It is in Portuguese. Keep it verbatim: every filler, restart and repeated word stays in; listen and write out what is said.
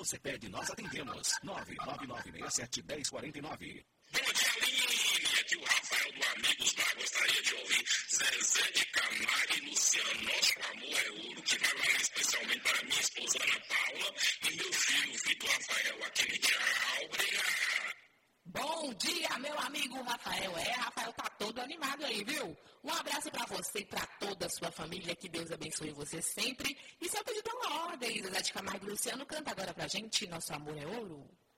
Você pede, nós atendemos. nove nove nove seis sete, um zero quatro nove. Bom dia, Aline. Aqui o Rafael do Amigos Bar. Gostaria de ouvir Zezé de Camargo e Luciano. Nosso amor é ouro, que vai valer especialmente para minha esposa Ana Paula e meu filho Vitor Rafael. Aquele tchau. Obrigado. Bom dia, meu amigo Rafael. É, Rafael tá todo animado aí, viu? Um abraço pra você e pra toda a sua família. Que Deus abençoe você sempre. E seu pedido é uma ordem. Zezé de Camargo e Luciano canta agora pra gente. Nosso amor é ouro.